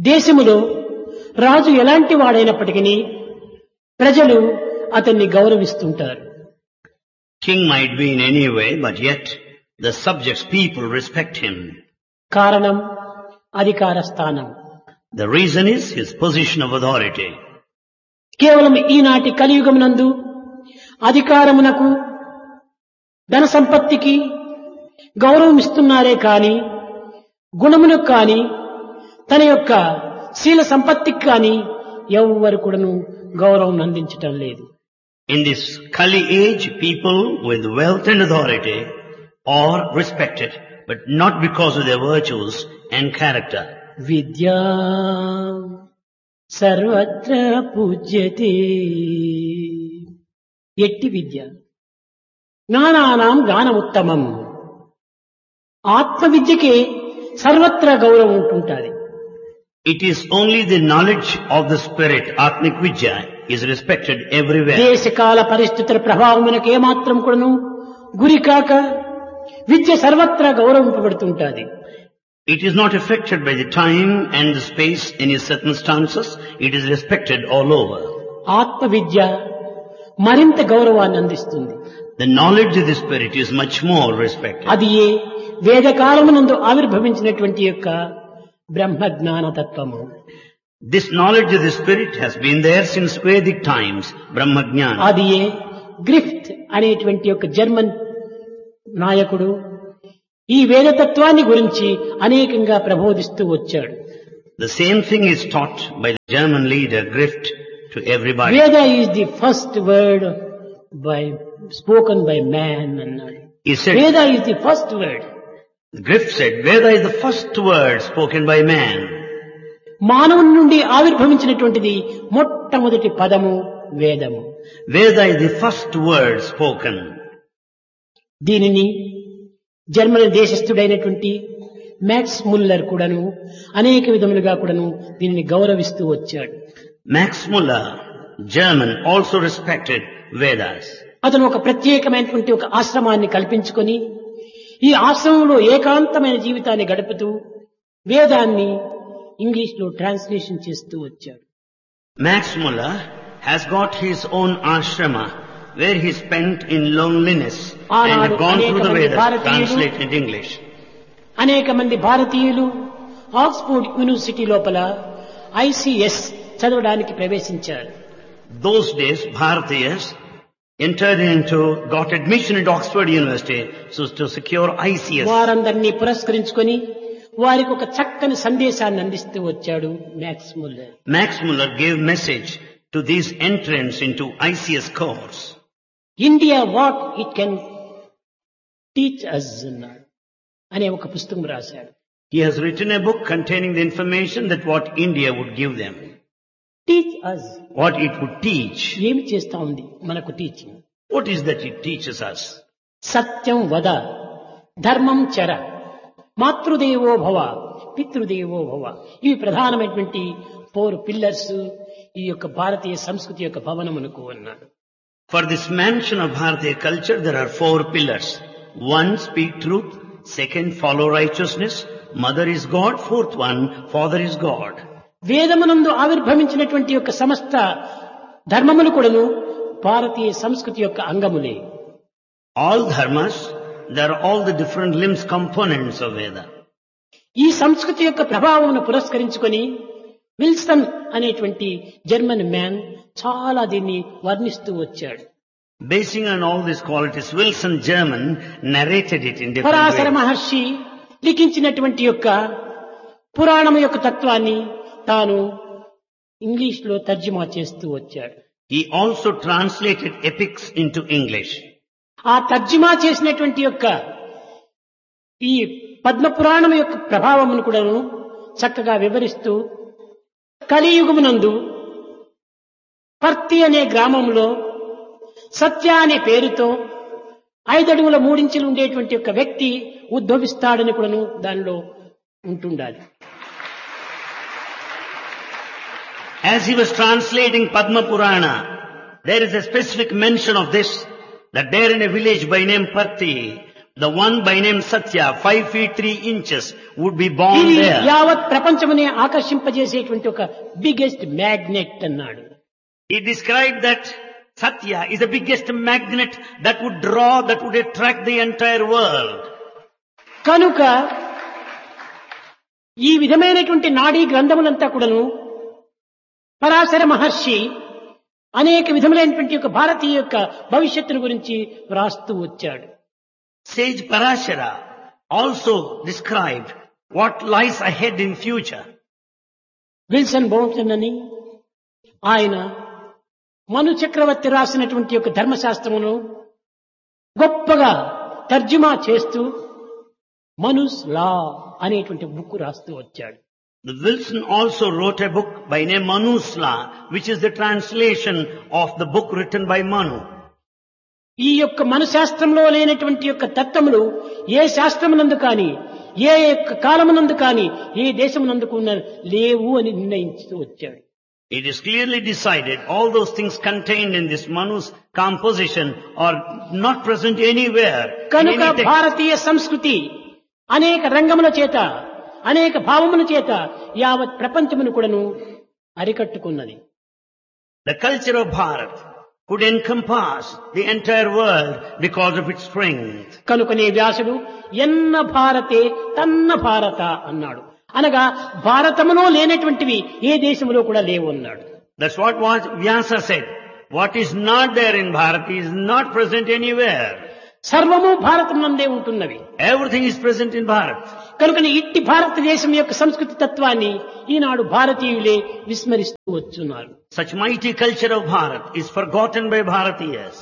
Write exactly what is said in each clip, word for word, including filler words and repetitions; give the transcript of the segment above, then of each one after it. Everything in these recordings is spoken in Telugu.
దేశములో రాజు ఎలాంటి వాడైనప్పటికీ ప్రజలు అతన్ని గౌరవిస్తుంటారు. King might be in any way, but yet the subjects, people respect him. కారణం అధికార స్థానం. The reason is his position of authority. కేవలం ఈనాటి కలియుగమునందు అధికారమునకు ధన సంపత్తికి గౌరవం ఇస్తున్నారే కాని గుణమునకు కాని తన యొక్క శీల సంపత్తికి కాని ఎవ్వరు కూడాను గౌరవం అందించటం లేదు. In this Kali age, people with wealth and authority are respected, but not because of their virtues and character. విద్యా సర్వత్ర పూజ్యతే. ఎట్టి విద్య జ్ఞానానాం జ్ఞానముత్తమం. ఆత్మ విద్యకే సర్వత్రా గౌరవం ఉంటుంటుంది. It is only the knowledge of the spirit, Atmik Vidya, is respected everywhere. దేశకాల పరిస్థితుల ప్రభావమునకు ఏమాత్రం కూడాను గురి కాక విద్య సర్వత్రా గౌరవింపబడుతుంటుంది. It is not affected by the time and the space, any circumstances. It is respected all over. ఆత్మ విద్య మరింత గౌరవాన్ని అందిస్తుంది. The knowledge of the spirit is much more respected. అది ఏ వేదకాలమునందు ఆవిర్భవించినటువంటి యొక్క బ్రహ్మ జ్ఞాన తత్వము. This knowledge of the spirit has been there since Vedic times, Brahma Jnana. అది ఏ గ్రిఫ్ట్ అనేటువంటి యొక్క జర్మన్ నాయకుడు ఈ వేదతత్వాన్ని గురించి అనేకంగా ప్రబోధిస్తూ వచ్చాడు. The same thing is taught by the German leader Grift to everybody. వేద is the first word by spoken by man అన్నాడు. He said, వేద is the first word. Grift said, Veda is the first word spoken by man. మానవుని నుండి ఆవిర్భవించినటువంటిది మొట్టమొదటి పదము వేదము. Veda is the first word spoken. దీనిని జర్మనీ దేశస్థుడైనటువంటి మ్యాక్స్ ముల్లర్ కూడాను అనేక విధములుగా కూడాను దీనిని గౌరవిస్తూ వచ్చాడు. Max Muller, German, also respected Vedas. అతను ఒక ప్రత్యేకమైనటువంటి ఒక ఆశ్రమాన్ని కల్పించుకొని ఈ ఆశ్రమంలో ఏకాంతమైన జీవితాన్ని గడుపుతూ వేదాన్ని ఇంగ్లీష్ లో ట్రాన్స్లేషన్ చేస్తూ వచ్చాడు. Max Muller has got his own ashrama where he spent in loneliness and had gone through the Vedas translated in English. అనేక మంది భారతీయులు ఆక్స్ఫోర్డ్ యూనివర్సిటీ లోపల ఐసిఎస్ చదవడానికి ప్రవేశించారు. Those days, Bharatiyas entered into, got admission at Oxford University so to secure I C S. వారందరినీ పురస్కరించుకొని వారికి ఒక చక్కని సందేశాన్ని అందిస్తూ వచ్చాడు max Muller. Max Muller gave message to these entrants into I C S course. India what it can teach అస్ అన్నాడు అనే ఒక పుస్తకం రాశాడు. He has written a book containing the information that what India would give them. Teach us, what it would teach. ఏమి చేస్తా ఉంది మనకు teaching? What is that it teaches us? సత్యం వద, ధర్మం చర, మాతృదేవో భవ, పితృదేవో భవ. ఇవి ప్రధానమైనటువంటి ఫోర్ పిల్లర్స్ ఈ యొక్క భారతీయ సంస్కృతి యొక్క భవనమునకు అన్నాడు. For this mansion of Bharatiya culture, there are four pillars. One, speak truth. Second, follow righteousness. Mother is God. Fourth one, father is God. వేదమునందు ఆవిర్భవించినటువంటి యొక్క సమస్త ధర్మములు కూడాను భారతీయ సంస్కృతి యొక్క అంగములే. All dharmas, they are all the different limbs, components of Veda. ఈ సంస్కృతి యొక్క ప్రభావమును పురస్కరించుకొని విల్సన్ అనేటువంటి జర్మన్ మ్యాన్ చాలా దీన్ని వర్ణిస్తూ వచ్చాడు. Basing on all these qualities, Wilson German narrated it in different Parashara ways. మహర్షి లిఖించినటువంటి యొక్క పురాణం యొక్క తత్వాన్ని తాను ఇంగ్లీష్ లో తర్జుమా చేస్తూ వచ్చాడు. He also translated epics into English. ఆ తర్జుమా చేసినటువంటి యొక్క ఈ పద్మ పురాణం యొక్క ప్రభావమును కూడాను చక్కగా వివరిస్తూ కలియుగమునందు పర్తి అనే గ్రామంలో సత్య అనే పేరుతో ఐదడుగుల మూడించులు ఉండేటువంటి ఒక వ్యక్తి ఉద్భవిస్తాడని కూడాను దానిలో ఉంటుండాలి. As he was translating Padma Purana, there is a specific mention of this, that there in a village by name Parthi, The one by name Satya, five feet three inches, would be born ఇది there. యావత్ ప్రపంచమునే ఆకర్షింపజేసేటువంటి ఒక బిగ్గెస్ట్ మ్యాగ్నెట్ అన్నాడు. He described that Satya is the biggest magnet that would draw, that would attract the entire world. కనుక ఈ విధమైనటువంటి నాడీ గ్రంథములంతా కూడాను పరాశర మహర్షి అనేక విధములైనటువంటి యొక్క భారతీయ యొక్క భవిష్యత్తును గురించి వ్రాస్తూ వచ్చాడు. Sage Parashara also described what lies ahead in future. Wilson బోమ్సన్ అని ఆయన మను చక్రవర్తి రాసినటువంటి యొక్క ధర్మశాస్త్రమును గొప్పగా తర్జుమా చేస్తూ మనుస్ లా అనేటువంటి బుక్ రాస్తూ వచ్చాడు. The Wilson also wrote a book by name Manu's Law, which is the translation of the book written by Manu. ఈ యొక్క మనశాస్త్రంలో లేనటువంటి యొక్క తత్వములు ఏ శాస్త్రమునందు కానీ ఏ యొక్క కాలమునందు కానీ ఏ దేశమునందు కూడా లేవు అని నిర్ణయించుతూ వచ్చాడు. It is clearly decided all those things contained in this Manu's composition are not present anywhere. in కనుక any text. భారతీయ సంస్కృతి అనేక రంగముల చేత అనేక భావముల చేత యావత్ ప్రపంచమును కూడాను అరికట్టుకున్నది. The culture of Bharat could encompass the entire world because of its strength. కనుకనే వ్యాసుడు ఎన్న భారతే తన్న భారత అన్నాడు. అనగా భారతములో లేనటువంటివి ఏ దేశములో కూడా లేవు అన్నాడు. That's what was Vyasa said. What is not there in Bharat is not present anywhere. సర్వము భారతమునందే ఉంటున్నవి. Everything is present in Bharat. కనుకనే ఇట్టి భారతదేశం యొక్క సంస్కృతి తత్వాన్ని ఈనాడు భారతీయులే విస్మరిస్తూ వచ్చున్నారు. Such mighty culture of Bharat is forgotten by Bharatiyas.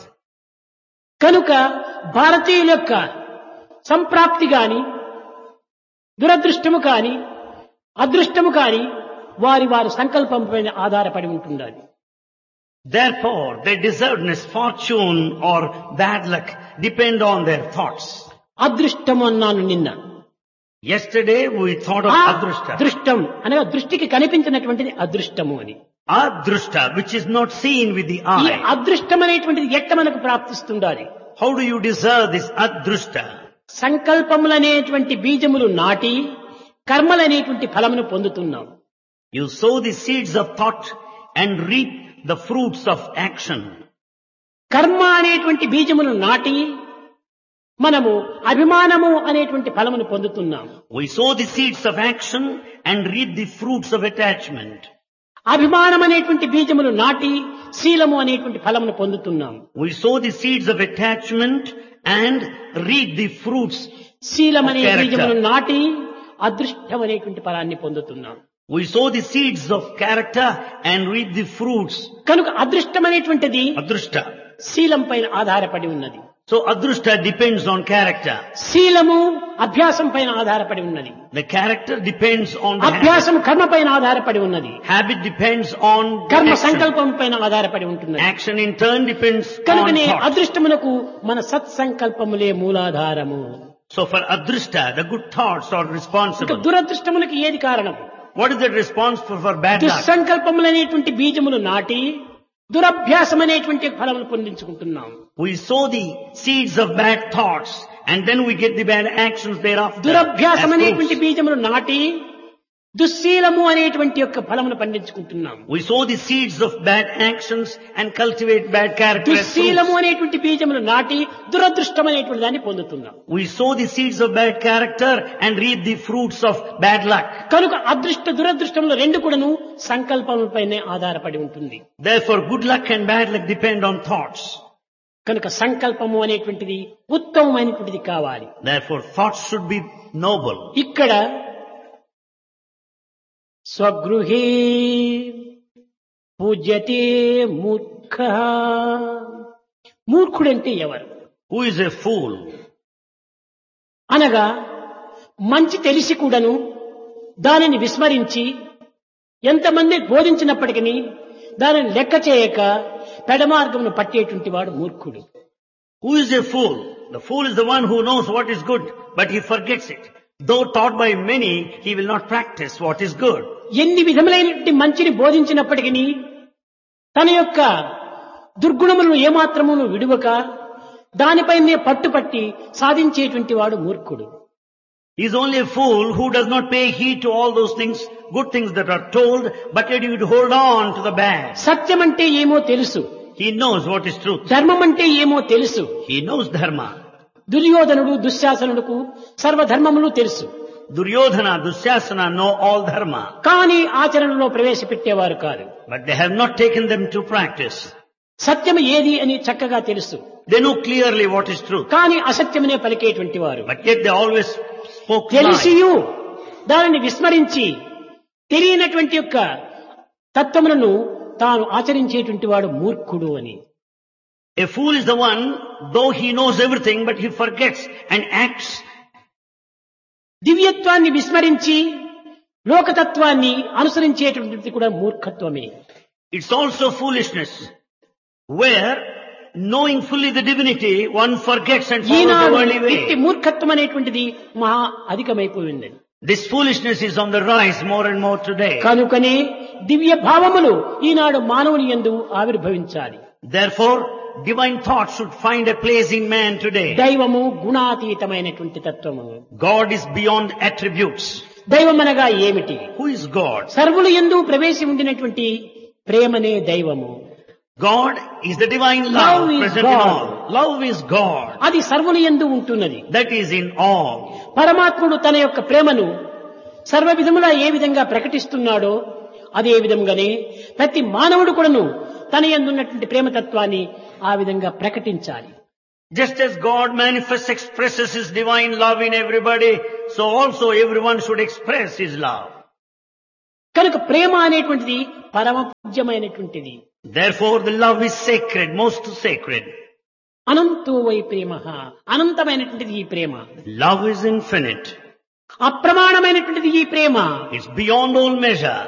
కనుక భారతీయుల యొక్క సంప్రాప్తి గాని దురదృష్టము కాని అదృష్టము కాని వారి వారి సంకల్పం పైన ఆధారపడి ఉంటుండాలి. Therefore, their deservedness, fortune or bad luck depend on their thoughts. అదృష్టము అన్నాను నిన్న. Yesterday we thought of ఆ Adrushta. దృష్టం అనగా దృష్టికి కనిపించినటువంటిది అదృష్టము అని. Adrushta, which is not seen with the ఈ eye. అదృష్టం అనేటువంటిది ఎట్ట మనకు ప్రాప్తిస్తుండాలి. How do you deserve this Adrushta? సంకల్పములనేటువంటి బీజములు నాటి కర్మలనేటువంటి ఫలమును పొందుతున్నాం. You sow the seeds of thought and reap the fruits of action. కర్మ అనేటువంటి బీజమును నాటి మనము అభిమానము అనేటువంటి ఫలమును పొందుతున్నాం. We sow the seeds of action and reap the fruits of attachment. అభిమానం అనేటువంటి బీజములు నాటి శీలము అనేటువంటి ఫలమును పొందుతున్నాం. We sow the seeds of attachment and reap the fruits. శీలం అనే Character. బీజమును నాటి అదృష్టం అనేటువంటి ఫలాన్ని పొందుతున్నాం. We sow the seeds of character and reap the fruits. కనుక అదృష్టం అనేటువంటిది Adrushta. శీలం పైన ఆధారపడి ఉన్నది. So Adrushta depends on character. శీలము అభ్యాసం పైన ఆధారపడి ఉన్నది. The character depends on the habit. అభ్యాసం కర్మ పైన ఆధారపడి ఉన్నది. Habit depends on కర్మ action. సంకల్పం పైన ఆధారపడి ఉంటున్నది. Action in turn depends on కనుకనే thought. అదృష్టమునకు మన సత్సంకల్పములే మూలాధారము. So for Adrushta, the good thoughts are ఇక responsible. దురదృష్టములకు ఏది కారణం? What is the response for, for bad luck? దుస్సంకల్పములనేటువంటి బీజములు నాటి దురభ్యాసం అనేటువంటి ఫలములు పొందించుకుంటున్నాం. We sow the seeds of bad thoughts and then we get the bad actions thereafter. దురభ్యాసం as అనేటువంటి fruits. బీజములు నాటి దుశ్శీలము అనేటువంటి యొక్క ఫలమును పండించుకుంటున్నాం. We sow the seeds of bad actions and cultivate bad character as దుశ్శీలము fruits. అనేటువంటి బీజములు నాటి దురదృష్టం అనేటువంటి దాన్ని పొందుతున్నాం. We sow the seeds of bad character and reap the fruits of bad luck. కనుక అదృష్ట దురదృష్టములు రెండు కూడాను సంకల్పములపైనే ఆధారపడి ఉంటుంది. Therefore, good luck and bad luck depend on thoughts. కనుక సంకల్పము అనేటువంటిది ఉత్తమమైనటువంటిది కావాలి. Therefore, thoughts should be noble. ఇక్కడ స్వగృహే పూజ్యతే మూర్ఖ. మూర్ఖుడంటే ఎవరు? Who is a fool? అనగా మంచి తెలిసి కూడాను దానిని విస్మరించి ఎంతమంది బోధించినప్పటికీ దానిని లెక్క చేయక పెడమార్గమును పట్టేటువంటి వాడు మూర్ఖుడు. Who is a fool? The fool is the one who knows what is good, but he forgets it. Though taught by many, he will not practice what is good. ఎన్ని విధములైనటువంటి మంచిని బోధించినప్పటికీ తన యొక్క దుర్గుణములను ఏమాత్రమును విడువక దానిపైనే పట్టుపట్టి సాధించేటువంటి వాడు మూర్ఖుడు. He is only a fool who does not pay heed to all those things, good things that are told, but yet he would hold on to the bad. సత్యం అంటే ఏమో తెలుసు, He knows what is truth. ధర్మం అంటే ఏమో తెలుసు. He knows dharma. దుర్యోధనుడు దుశ్శాసనుడుకు సర్వధర్మములు తెలుసు, Duryodhana, Dusyasana know all dharma, కానీ ఆచరణలో ప్రవేశపెట్టేవారు కాదు. but they have not taken them to practice. సత్యం ఏది అని చక్కగా తెలుసు, They know clearly what is truth, కానీ అసత్యమనే పలికేటువంటి వారు. but yet they always spoke lies. తెలిసియు దానిని విస్మరించి తెలియనటువంటి యొక్క తత్వములను తాను ఆచరించేటువంటి వాడు మూర్ఖుడు అని. A fool is the one, though he knows everything, but he forgets and acts. దివ్యత్వాన్ని విస్మరించి లోకతత్వాన్ని అనుసరించేటువంటిది కూడా మూర్ఖత్వమే. It's also foolishness, where knowing fully the divinity, one forgets and follows the Eenadu worldly ఇట్టి way. మూర్ఖత్వం అనేటువంటిది మహా అధికమైపోయింది. This foolishness is on the rise more and more today. కనుకనే దివ్య భావములు ఈనాడు మానవుని యందు ఆవిర్భవించాలి. Therefore, divine thought should find a place in man today. దైవము గుణాతీతమైనటువంటి తత్వము. God is beyond attributes. దైవం అనగా ఏమిటి? Who is God? సర్వులు యందు ప్రవేశం ఉండినటువంటి ప్రేమనే దైవము. God is the divine love, Love is present in God. all. Love is God. అది సర్వుల యందు ఉంటున్నది. That is in all. పరమాత్ముడు తన యొక్క ప్రేమను సర్వ విధములా ఏ విధంగా ప్రకటిస్తున్నాడో అదే విధంగానే ప్రతి మానవుడు కూడాను తన యందు ఉన్నటువంటి ప్రేమతత్వాన్ని ఆ విధంగా ప్రకటించాలి. Just as God manifests, expresses His divine love in everybody, so also everyone should express His love. కనుక ప్రేమ అనేటువంటిది పరమ పూజ్యమైనటువంటిది. Therefore the love is sacred, most sacred. అనంతో why ప్రేమ, అనంతమైనటువంటిది ఈ ప్రేమ. Love is infinite. అప్రమాణమైనటువంటిది ఈ ప్రేమ. It's beyond all measure.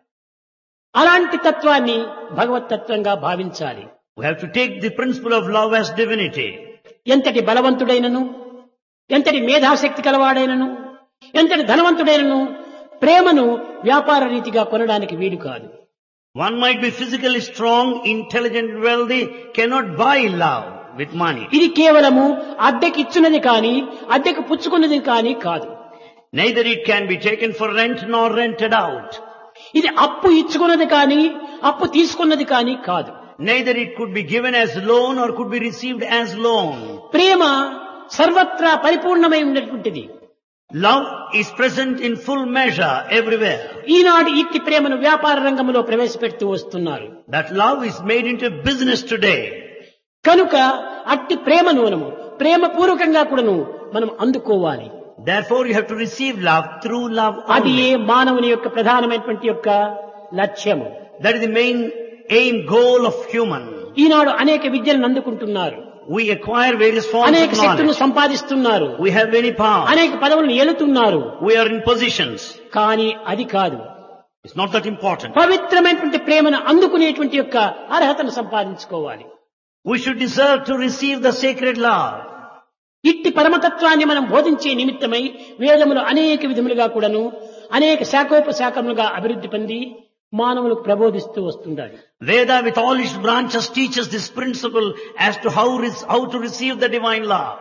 అలాంటి తత్వాన్ని భగవత్ తత్వంగా భావించాలి. We have to take the principle of love as divinity. ఎంతటి బలవంతుడైనను, ఎంతటి మేధాశక్తి కలవాడైనను, ఎంతటి ధనవంతుడైనను ప్రేమను వ్యాపార రీతిగా కొనడానికి వీలు కాదు. One might be physically strong, intelligent, wealthy, cannot buy love with money. ఇది కేవలము అద్దెకి ఇచ్చున్నది కానీ అద్దెకు పుచ్చుకున్నది కానీ కాదు. Neither it can be taken for rent nor rented out. ఇది అప్పు ఇచ్చుకున్నది కానీ అప్పు తీసుకున్నది కానీ కాదు. Neither it could be given as loan or could be received as loan. ప్రేమ సర్వత్రా పరిపూర్ణమై ఉన్నటువంటిది. Love is present in full measure everywhere. ఈనాడు ఇట్టి ప్రేమను వ్యాపార రంగంలో ప్రవేశపెడుతూ వస్తున్నారు. That love is made into business today. కనుక అట్టి ప్రేమను మనము ప్రేమ పూర్వకంగా కూడాను మనం అందుకోవాలి. Therefore you have to receive love through love అది ఏ only. మానవుని యొక్క ప్రధానమైనటువంటి యొక్క లక్ష్యము. That is the main aim, goal of human. ఈనాడు అనేక విద్యలను అందుకుంటున్నారు, We acquire various forms అనేక of శక్తులను knowledge. సంపాదిస్తున్నారు, We have many powers. అనేక పదవులను ఏలుతున్నారు. We are in positions. కానీ అది కాదు, It's not that important. పవిత్రమైనటువంటి ప్రేమను అందుకునేటువంటి యొక్క అర్హతను సంపాదించుకోవాలి. We should deserve to receive the sacred love. ఇట్టి పరమతత్వాన్ని మనం బోధించే నిమిత్తమై వేదములు అనేక విధములుగా కూడాను అనేక శాఖోపశాఖములుగా అభివృద్ధి పొంది మానవులకు ప్రబోధిస్తూ వస్తుండాలి. Veda with all its branches teaches this principle as to how, re- how to receive the divine love.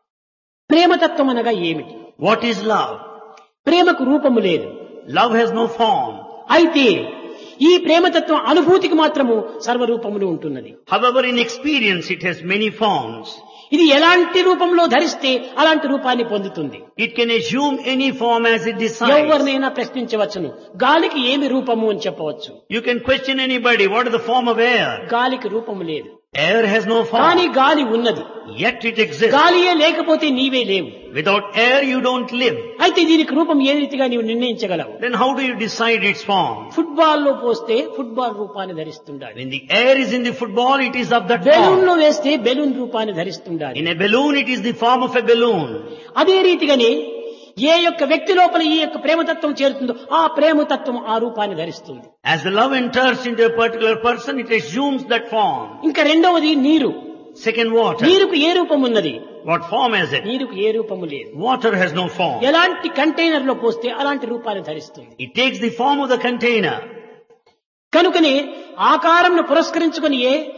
ప్రేమతత్వం అనగా ఏమిటి? What is love? ప్రేమకు రూపము లేదు. Love has no form. అయితే ఈ ప్రేమతత్వం అనుభూతికి మాత్రము సర్వరూపములు ఉంటున్నది. However, in experience it has many forms. ఇది ఎలాంటి రూపంలో ధరిస్తే అలాంటి రూపాన్ని పొందుతుంది. It can assume any form as it decides. ఎవరినైనా ప్రశ్నించవచ్చును, గాలికి ఏమి రూపము అని చెప్పవచ్చు. You can question anybody, what is the form of air? గాలికి రూపము లేదు, Air has no కానీ form. గాలి ఉన్నది. Yet it exists. గాలియే లేకపోతే నీవే లేవు. Without air you don't live. అయితే దీనికి రూపం ఏ రీతిగా నీవు నిర్ణయించగలవు? Then how do you decide its form? Football లో పోస్తే ఫుట్బాల్ రూపాన్ని ధరిస్తుండాలి. When the air is in the football, it is of that balloon లో form. వేస్తే బెలూన్ రూపాన్ని ధరిస్తుండాలి. In a balloon, it is the form of a balloon. అదే రీతిగానే ఏ యొక్క వ్యక్తి లోపల ఈ యొక్క ప్రేమతత్వం చేరుతుందో ఆ ప్రేమతత్వం ఆ రూపాన్ని ధరిస్తుంది. As the love enters into a particular person, it assumes that form. ఇంకా రెండవది నీరు. Second, water. నీరుకు ఏ రూపం ఉన్నది? What form has it? నీరుకు ఏ రూపము లేదు. Water has no form. ఎలాంటి కంటైనర్ లో పోస్తే అలాంటి రూపాన్ని ధరిస్తుంది. It takes the form of the container. కనుకనే ఆకారంను పురస్కరించుకుని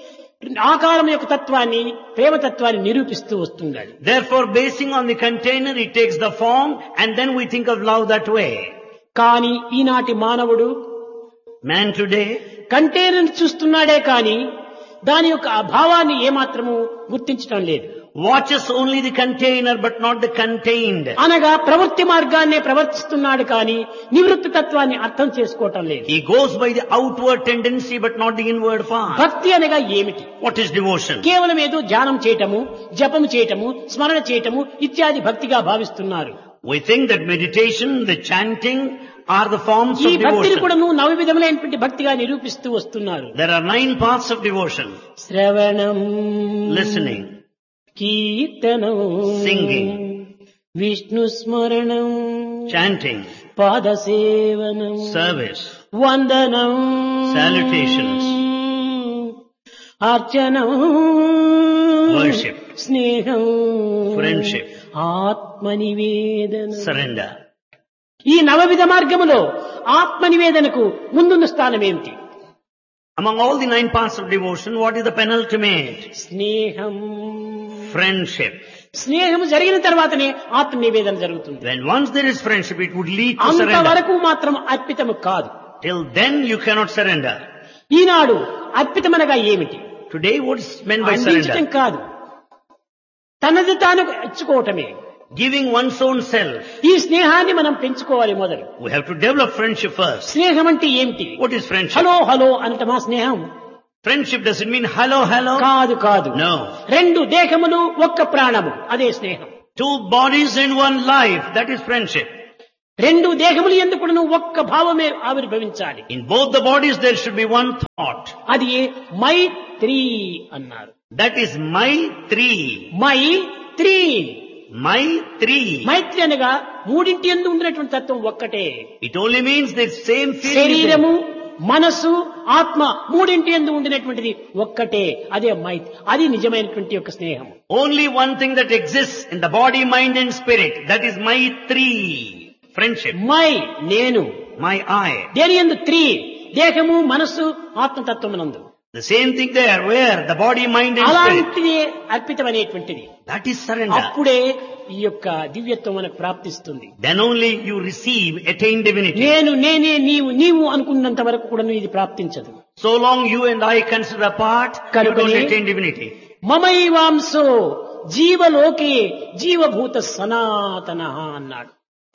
ఆకారం యొక్క తత్వాన్ని ప్రేమ తత్వాన్ని నిరూపిస్తూ వస్తుండాలి. Therefore, basing on the container, it takes the form, and then we think of love that way. కానీ ఈనాటి మానవుడు Man today కంటైనర్ చూస్తున్నాడే కానీ దాని యొక్క అభావాన్ని ఏమాత్రము గుర్తించడం లేదు. watches only the container but not the contained. అనగా ప్రవృత్తి మార్గాన్నే ప్రవర్తిస్తున్నాడు కానీ నివృత్తి తత్వాన్ని అర్థం చేసుకోవటం లేదు. He goes by the outward tendency but not the inward path. భక్తి అనగా ఏమిటి? What is devotion? కేవలం ఏదో ధ్యానం చేయటము, జపం చేయటము, స్మరణ చేయటము ఇత్యాది భక్తిగా భావిస్తున్నారు. We think that meditation, the chanting are the forms ఈ of భక్తిని devotion. కూడా నవ విధములైనటువంటి భక్తిగా నిరూపిస్తూ వస్తున్నారు. There are nine paths of devotion. శ్రవణం, Listening, కీర్తనం, Singing, విష్ణు స్మరణం, chanting, పాదసేవనం, service, వందనం, salutations, అర్చనం, worship, స్నేహం, friendship, ఆత్మనివేదనం. surrender. ఈ నవవిధ మార్గములో ఆత్మనివేదనకు ముందున్న స్థానం ఏమిటి? Among all the nine paths of devotion, what is the penultimate? స్నేహం. Friendship. స్నేహం జరిగిన తర్వాతనే ఆత్మనివేదన జరుగుతుంది. When once there is friendship, it would lead to surrender. అంతవరకు మాత్రం అర్పితము కాదు. Till then you cannot surrender. ఈనాడు అర్పితమనగా ఏమిటి? Today what is meant by అందించడం surrender? కాదు, తనది తాను ఇచ్చుకోవటమే. Giving one's own self. ఈ స్నేహాన్ని మనం పెంచుకోవాలి మొదలు. We have to develop friendship first. స్నేహం అంటే ఏమిటి? What is friendship? Hello hello అనటమా స్నేహం? Friendship doesn't mean hello, hello. కాదు కాదు. No. రెండు దేహములు ఒక్క ప్రాణము, అదే స్నేహం. Two bodies in one life, that is friendship. రెండు దేహములు ఎందుకును ఒక్క భావమే ఆవిర్భవించాలి. In both the bodies there should be one thought. అది మైత్రి అన్నారు. That is Maitri. Mythri. Maitri. మైత్రి అనగా మూడింటి యందు ఉండినటువంటి తత్వం ఒక్కటే. It only means the same feeling. శరీరము, మనసు, ఆత్మ మూడింటి యందు ఉండినటువంటిది ఒక్కటే, అదే మైత్రి. అది నిజమైనటువంటి యొక్క స్నేహం. Only one thing that exists in the body, mind and spirit. That is Maitri. Friendship. My నేను, My I. దేని యందు త్రీ, దేహము, మనస్సు, ఆత్మతత్వమునందు. The same thing there, where the body, mind and spirit. అలాంటిదే అర్పితం అనేటువంటిది. That is surrender. అప్పుడే ఈ యొక్క దివ్యత్వం మనకు ప్రాప్తిస్తుంది. Then only you receive, attain divinity. నేను నేనే నీవు నీవు అనుకున్నంత వరకు కూడా ఇది ప్రాప్తించదు. So long you and I consider apart, you don't attain divinity. మమైవాంసో జీవలోకే జీవభూత సనాతన అన్నాడు.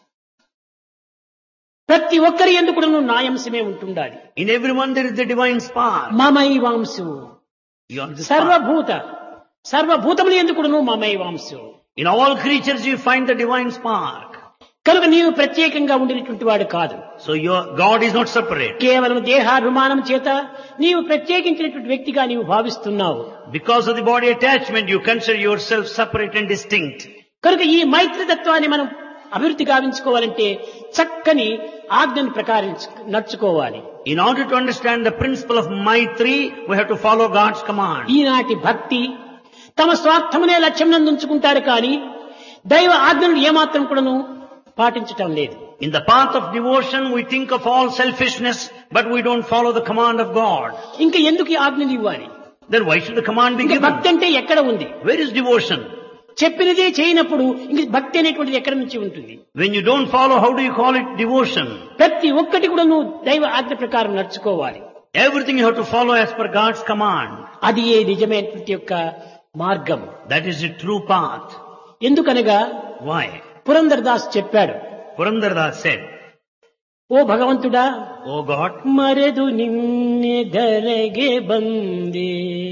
ప్రతి ఒక్కరి యందు కూడా నాయంశమే ఉంటుండాలి. In everyone there is the divine spark. మమైవాంసు You are the spark. సర్వభూత సర్వభూతముల యందు కూడా మమైవాంసు. In all creatures you find the divine spark. కనుక నీవు ప్రత్యేకంగా ఉండినటువంటి వాడు కాదు. So your God is not separate. కేవలం దేహాభిమానం చేత నీవు ప్రత్యేకించినటువంటి వ్యక్తిగా నీవు భావిస్తున్నావు. Because of the body attachment you consider yourself separate and distinct. కనుక ఈ మైత్రి తత్వాన్ని మనం అభివృద్ధి గావించుకోవాలంటే చక్కని ఆజ్ఞను ప్రకారం నడుచుకోవాలి. In order to understand the principle of Maitri, we have to follow God's command. ఈనాటి భక్తి తమ స్వార్థమునే లక్ష్యం నందుంచుకుంటారు కానీ దైవ ఆజ్ఞను ఏమాత్రం కూడాను పాటించటం లేదు. In the path of devotion we think of all selfishness, but we don't follow the command of God. ఇంకా ఎందుకు ఈ ఆజ్ఞలు ఇవ్వాలి? Then why should the command be ఇంకా given? భక్తి అంటే ఎక్కడ ఉంది? Where is devotion? చెప్పినదే చేయనప్పుడు ఇంక భక్తి అనేటువంటిది ఎక్కడి నుంచి ఉంటుంది? When you don't follow, how do you call it devotion? ప్రతి ఒక్కటి కూడా నువ్వు దైవ ఆజ్ఞ ప్రకారం నడుచుకోవాలి. Everything you have to follow as per God's command. అది ఏ నిజమైనటువంటి యొక్క మార్గం. That is the true path. ఎందుకనగా Why? పురందరదాస్ చెప్పాడు, Purandardas said, ఓ భగవంతుడా, Oh God, మరెదు నిన్నే ధరగే బందే,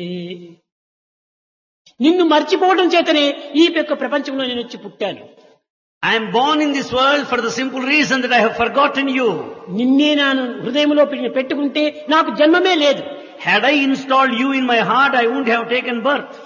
నిన్ను మర్చిపోవడం చేతనే ఈ యొక్క ప్రపంచంలో నేను వచ్చి పుట్టాను. I am born in this world for the simple reason that I have forgotten you. నిన్నే నేను హృదయంలో పెట్టుకుంటే నాకు జన్మమే లేదు. Had I installed you in my heart, I wouldn't have taken birth.